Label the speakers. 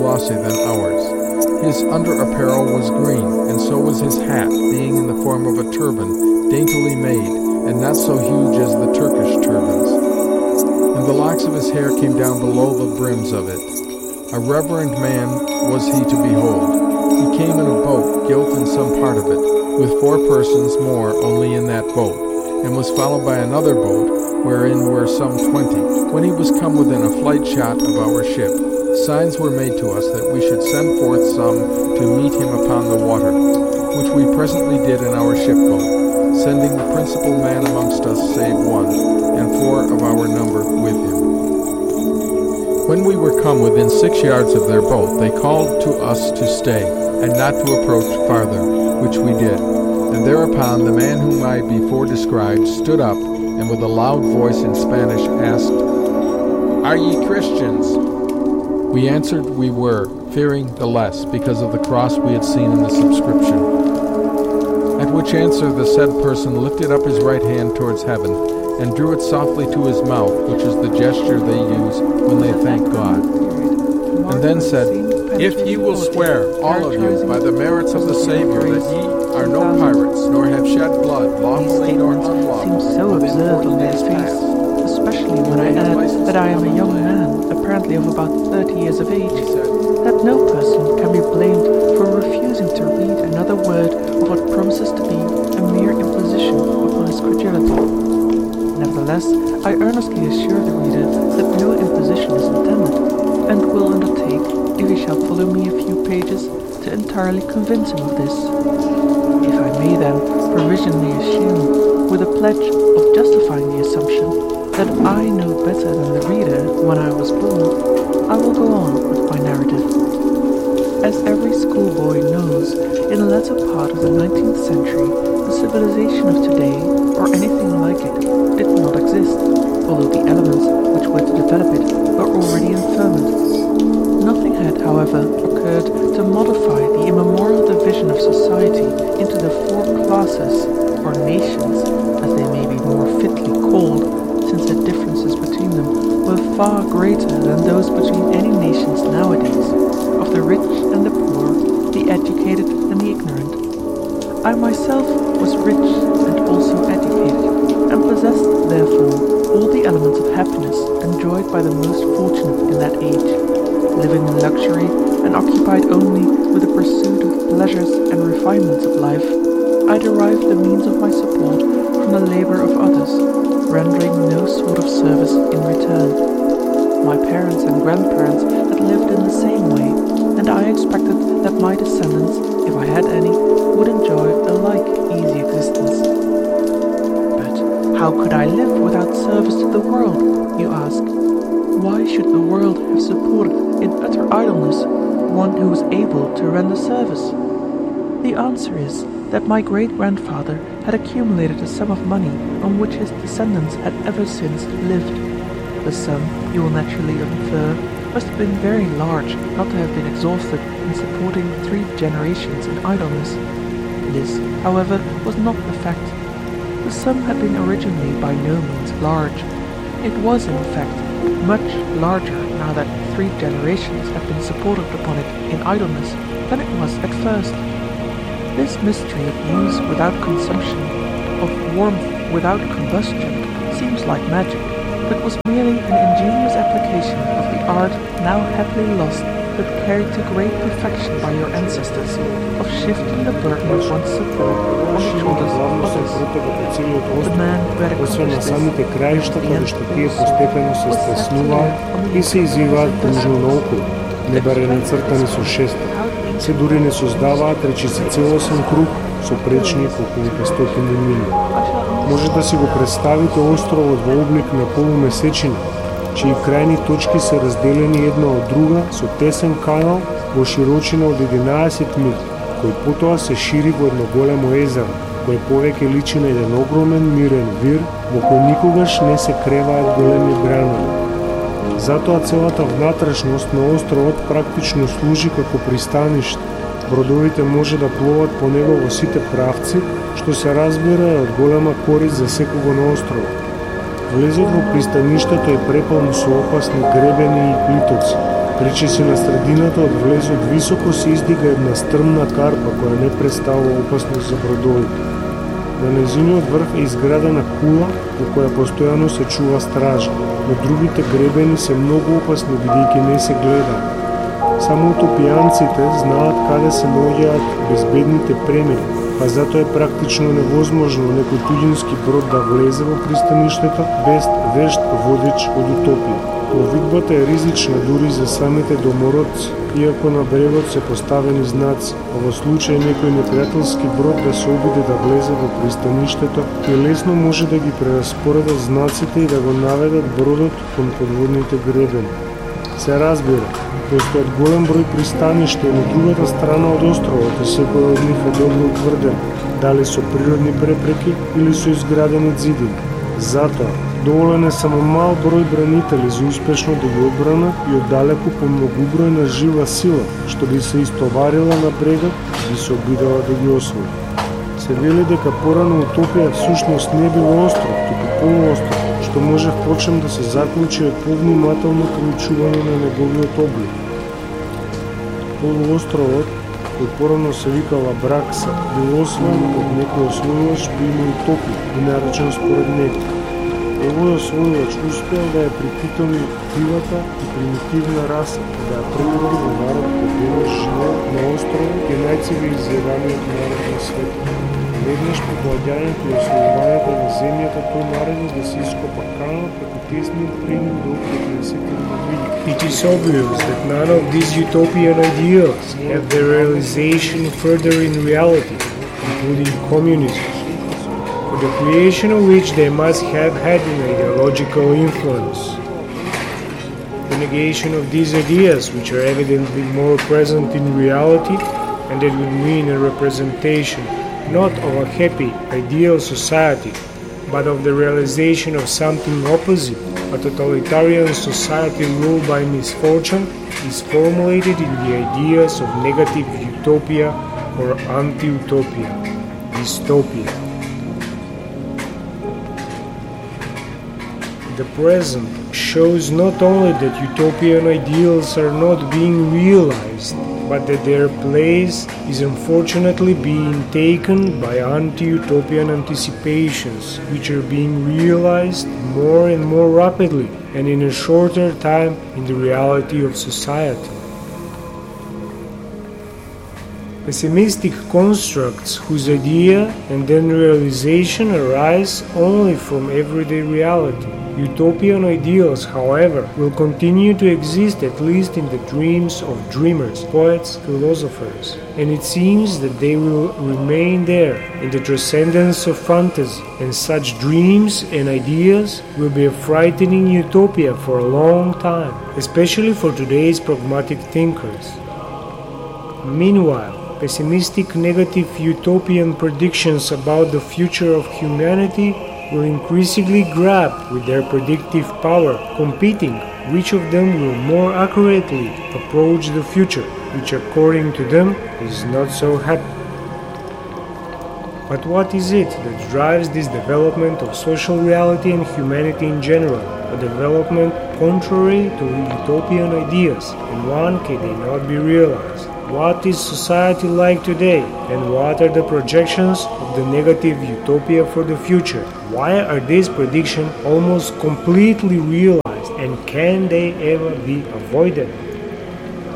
Speaker 1: glossy than ours. His under-apparel was green, and so was his hat, being in the form of a turban, daintily made, and not so huge as the Turkish turbans. And the locks of his hair came down below the brims of it. A reverend man was he to behold. He came in a boat, gilt in some part of it, with 4 persons more only in that boat, and was followed by another boat, wherein were some 20. When he was come within a flight shot of our ship, signs were made to us that we should send forth some to meet him upon the water, which we presently did in our shipboat, sending the principal man amongst us save one, and 4 of our number with him. When we were come within 6 yards of their boat, they called to us to stay, and not to approach farther, which we did. And thereupon the man whom I before described stood up, and with a loud voice in Spanish asked, "Are ye Christians?" We answered we were, fearing the less, because of the cross we had seen in the subscription. At which answer the said person lifted up his right hand towards heaven, and drew it softly to his mouth, which is the gesture they use when they thank God, and then said, "If ye will swear, all of you, by the merits of the Savior, that ye are no pirates, nor have shed blood, lawfully nor unlawfully."
Speaker 2: Seems so absurd on their face, especially when I add that I am a young man, apparently of about 30 years of age, that no person can be blamed for refusing to read another word of what promises to be a mere imposition upon his credulity. Nevertheless, I earnestly assure the reader that no imposition is intended, and will undertake, if he shall follow me a few pages, to entirely convince him of this. If I may then provisionally assume, with a pledge of justifying the assumption, that I know better than the reader when I was born, I will go on with my narrative. As every schoolboy knows, in the latter part of the 19th century, the civilization of today, or anything like it, did not exist, although the elements which were to develop it were already in ferment. Nothing had, however, occurred to modify the immemorial division of society into the 4 classes, or nations, as they may be more fitly called, since the differences between them were far greater than those between any nations nowadays, of the rich and the poor, the educated and the ignorant. I myself was rich and also educated, and possessed, therefore, all the elements of happiness enjoyed by the most fortunate in that age, living in luxury and occupied only with the pursuit of the pleasures and refinements of life. I derived the means of my support from the labor of others, rendering no sort of service in return. My parents and grandparents had lived in the same way, and I expected that my descendants, if I had any, would enjoy a like easy existence. But how could I live without service to the world, you ask? Why should the world have supported in utter idleness one who was able to render service? The answer is that my great-grandfather had accumulated a sum of money on which his descendants had ever since lived. The sum, you will naturally infer, must have been very large not to have been exhausted in supporting 3 generations in idleness. This, however, was not the fact. The sum had been originally by no means large. It was, in fact, much larger now that 3 generations had been supported upon it in idleness than it was at first. This mystery of use without consumption, of warmth without combustion, seems like magic, but was merely an ingenious application of the art now happily lost, but carried to great perfection by your ancestors, of shifting the burden of one's support on the shoulders of others. The man who had accomplished this,
Speaker 3: самите краища, каде што тие постепено се стеснуваат и се извиваат кружно наоколу, небаре нацртани со шеста. Се дури не создаваат речиси целосен круг со пречни околу 500 милји. Може да си го представите островот во облик на полумесечина, чии крајни точки се разделени една од друга со тесен канал во широчина од 11 милји, кој потоа се шири во едно големо езеро, кој повеќе личи на еден огромен мирен вир во кој никогаш не се креваат големи гранови. Затоа целата внатрешност на островот практично служи како пристаниште. Бродовите може да пловат по него во сите правци, што се разбира е од голема корист за секого на островот. Влезот во пристаништето е преполно со опасни гребени и плитоци. Причеси на средината од влезот високо се издига една стрмна карпа која не представува опасност за бродовите. На нејзиниот врв е изградена кула во која постојано се чува стража, но другите гребени се многу опасни бидејќи не се гледаат. Само утопијанците знаат каде се наоѓаат безбедните премини, па затоа е практично невозможно некој туѓински брод да влезе во пристаништето без вешт водеч од утопија. Пловидбата е ризична дури за самите домородци, иако на брегот се поставени знаци, а во случај некој непријателски брод да се обиде да влезе во пристаништето, тој лесно може да ги прераспоредат знаците и да го наведат бродот кон подводните гребени. Се разбира, постојат голем број пристаништа на другата страна од островот и секој од нив е добро утврден, дали со природни препреки или со изградени ѕидини. Затоа, доволен е само мал број бранители за успешно да ги одбранат и оддалеку по многубројна жива сила, што би се истоварила на брегот, би се обидела да ги освои. Се вели дека порано утопија всушност не била остров, туку полуостров, што може впрочем да се заклучи од повнимателно проучување на неговиот облик. Полуостровот, кој порано се викала Бракса, бил освоен од некој освојувач по име Утопија и наречен според него. Овој освојувач успеал да ја припитоми дивата и примитивна раса, да ја превради во народ кој денес живее на островот и најцивилизираниот народ на светот. Веднаш по доаѓањето и освојувањето на земјата тој нареди да се ископа канал преку тесниот прелив до 50 милји. It is obvious that none of these utopian ideals have their realization further in reality, including communism, for the creation of which they must have had an ideological influence. The negation of these ideas, which are evidently more present in reality, and that would mean a representation not of a happy, ideal society, but of the realization of something opposite, a totalitarian society ruled by misfortune, is formulated in the ideas of negative utopia or anti-utopia, dystopia. The present shows not only that utopian ideals are not being realized, but that their place is unfortunately being taken by anti-utopian anticipations, which are being realized more and more rapidly and in a shorter time in the reality of society. Pessimistic constructs whose idea and then realization arise only from everyday reality. Utopian ideals, however, will continue to exist at least in the dreams of dreamers, poets, philosophers, and it seems that they will remain there in the transcendence of fantasy, and such dreams and ideas will be a frightening utopia for a long time, especially for today's pragmatic thinkers. Meanwhile, pessimistic negative utopian predictions about the future of humanity will increasingly grab with their predictive power, competing which of them will more accurately approach the future, which according to them is not so happy. But what is it that drives this development of social reality and humanity in general? A development contrary to utopian ideas, and one can they not be realized. What is society like today, and what are the projections of the negative utopia for the future? Why are these predictions almost completely realized, and can they ever be avoided?